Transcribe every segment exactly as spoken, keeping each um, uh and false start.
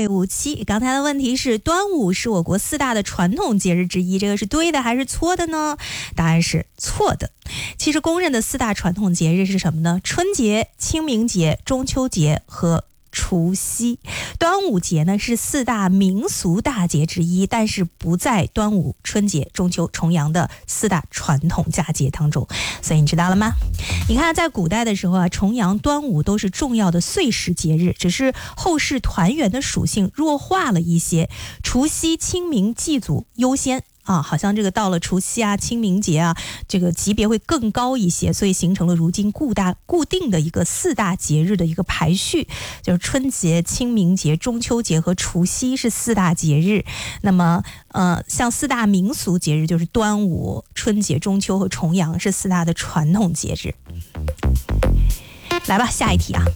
五七。刚才的问题是端午是我国四大的传统节日之一，这个是对的还是错的呢？答案是错的。其实公认的四大传统节日是什么呢？春节、清明节、中秋节和除夕。端午节呢是四大民俗大节之一，但是不在端午、春节、中秋、重阳的四大传统佳节当中。所以你知道了吗？你看在古代的时候啊，重阳、端午都是重要的岁时节日，只是后世团圆的属性弱化了一些，除夕、清明祭祖优先啊，好像这个到了除夕啊、清明节啊，这个级别会更高一些，所以形成了如今固大固定的一个四大节日的一个排序，就是春节、清明节、中秋节和除夕是四大节日。那么，呃，像四大民俗节日就是端午、春节、中秋和重阳是四大的传统节日。来吧，下一题啊。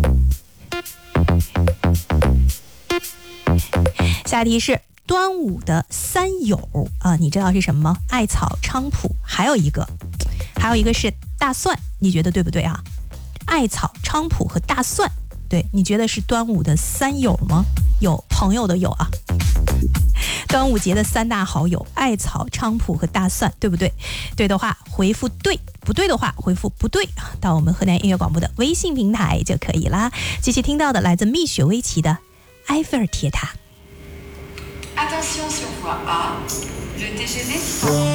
下一题是端午的三友啊，你知道是什么吗？艾草、菖蒲，还有一个，还有一个是大蒜，你觉得对不对啊？艾草、菖蒲和大蒜，对，你觉得是端午的三友吗？有朋友的友啊。端午节的三大好友，艾草、菖蒲和大蒜，对不对？对的话回复对，不对的话回复不对，到我们河南音乐广播的微信平台就可以啦。继续听到的来自蜜雪薇琪的《埃菲尔铁塔》。 Attention sur voie A, le T G V